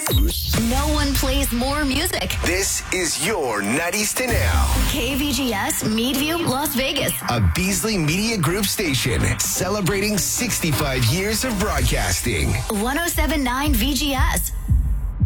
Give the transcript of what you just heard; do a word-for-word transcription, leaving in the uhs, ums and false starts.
No one plays more music. This is your nineties to now. K V G S, Meadview, Las Vegas. A Beasley Media Group station celebrating sixty-five years of broadcasting. one oh seven point nine V G S.